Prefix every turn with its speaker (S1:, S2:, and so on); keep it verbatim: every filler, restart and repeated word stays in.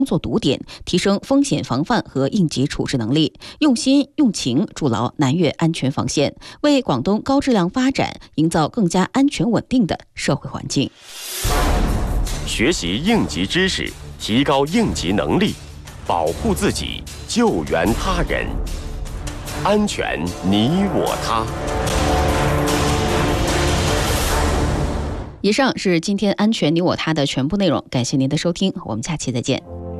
S1: 工作堵点，提升风险防范和应急处置能力，用心用情筑牢南粤安全防线，为广东高质量发展营造更加安全稳定的社会环境。
S2: 学习应急知识，提高应急能力，保护自己，救援他人，安全你我他。
S1: 以上是今天安全你我他的全部内容，感谢您的收听，我们下期再见。